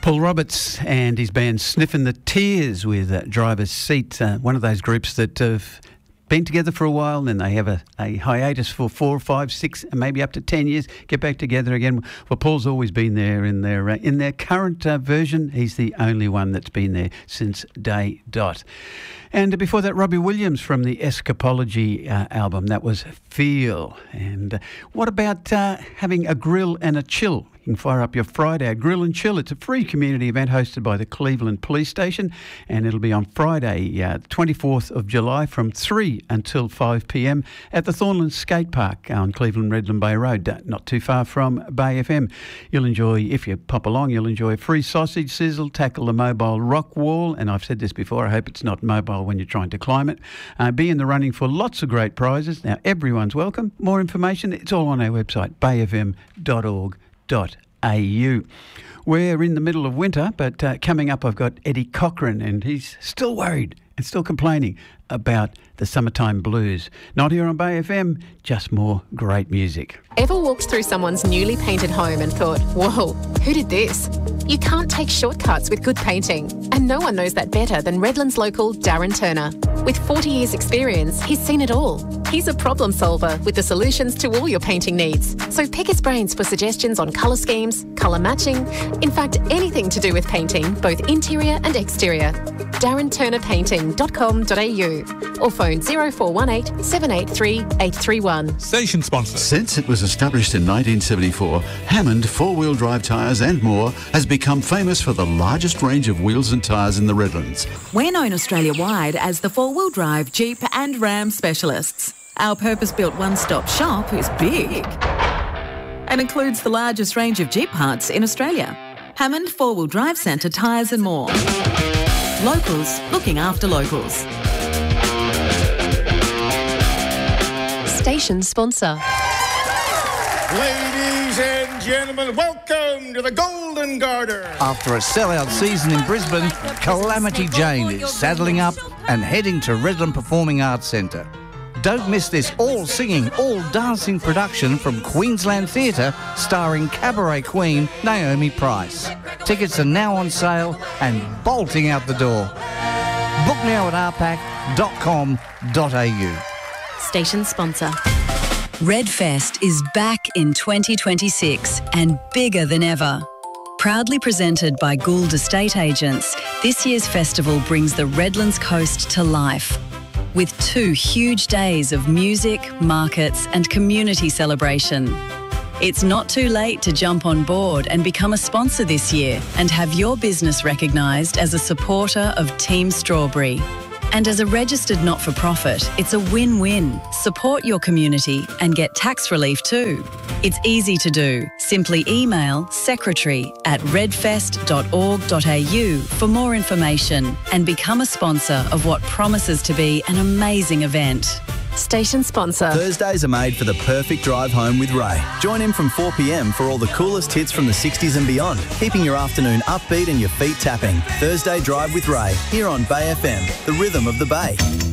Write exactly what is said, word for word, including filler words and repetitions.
Paul Roberts and his band Sniffing the Tears with uh, Driver's Seat, uh, one of those groups that have been together for a while, then they have a, a hiatus for four, five, six, maybe up to ten years, get back together again. Well, Paul's always been there in their uh, in their current uh, version. He's the only one that's been there since day dot. And before that, Robbie Williams from the Escapology uh, album. That was Feel. And uh, what about uh, having a grill and a chill? You can fire up your Friday Grill and Chill. It's a free community event hosted by the Cleveland Police Station, and it'll be on Friday, uh, twenty-fourth of July from three until five p.m. at the Thornland Skate Park on Cleveland Redland Bay Road, uh, not too far from Bay F M. You'll enjoy, if you pop along, you'll enjoy free sausage sizzle, tackle the mobile rock wall, and I've said this before, I hope it's not mobile when you're trying to climb it. Uh, be in the running for lots of great prizes. Now, everyone's welcome. More information, it's all on our website, bay f m dot org dot a u. We're in the middle of winter, but uh, coming up I've got Eddie Cochran, and he's still worried and still complaining about the summertime blues. Not here on Bay F M, just more great music. Ever walked through someone's newly painted home and thought, whoa, who did this? You can't take shortcuts with good painting, and no one knows that better than Redlands local Darren Turner. With forty years experience, he's seen it all. He's a problem solver with the solutions to all your painting needs. So pick his brains for suggestions on colour schemes, colour matching, in fact anything to do with painting, both interior and exterior. darren turner painting dot com dot a u or phone zero four one eight, seven eight three, eight three one. Station sponsor. Since it was established in nineteen seventy-four, Hammond four-wheel drive tyres and more has become famous for the largest range of wheels and tyres in the Redlands. We're known Australia-wide as the four-wheel drive, Jeep and Ram specialists. Our purpose-built one-stop shop is big and includes the largest range of Jeep parts in Australia. Hammond Four-Wheel Drive Centre tyres and more. Locals looking after locals. Station sponsor. Ladies and gentlemen, welcome to the Golden Garter. After a sellout season in Brisbane, Calamity Jane is saddling up and heading to Redland Performing Arts Centre. Don't miss this all-singing, all-dancing production from Queensland Theatre starring cabaret queen Naomi Price. Tickets are now on sale and bolting out the door. Book now at r pac dot com dot a u. Station sponsor. Redfest is back in twenty twenty-six and bigger than ever. Proudly presented by Gould Estate Agents, this year's festival brings the Redlands coast to life. With two huge days of music, markets and community celebration. It's not too late to jump on board and become a sponsor this year and have your business recognised as a supporter of Team Strawberry. And as a registered not-for-profit, it's a win-win. Support your community and get tax relief too. It's easy to do. Simply email secretary at redfest dot org dot a u for more information and become a sponsor of what promises to be an amazing event. Station sponsor. Thursdays are made for the perfect drive home with Ray. Join him from four p.m. for all the coolest hits from the sixties and beyond, keeping your afternoon upbeat and your feet tapping. Thursday Drive with Ray, here on Bay F M, the rhythm of the Bay.